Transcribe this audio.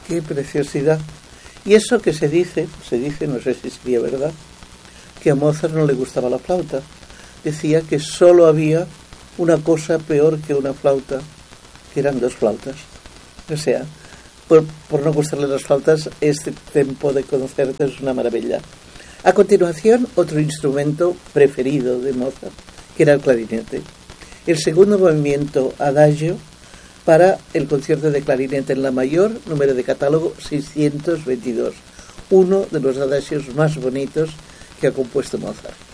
Qué preciosidad. Y eso que se dice, no sé si sería verdad, que a Mozart no le gustaba la flauta. Decía que solo había una cosa peor que una flauta, que eran dos flautas. O sea, por no gustarle las flautas, este tempo de concierto es una maravilla. A continuación, otro instrumento preferido de Mozart, que era el clarinete. El segundo movimiento, Adagio, para el concierto de clarinete en la mayor, número de catálogo 622, uno de los adagios más bonitos que ha compuesto Mozart.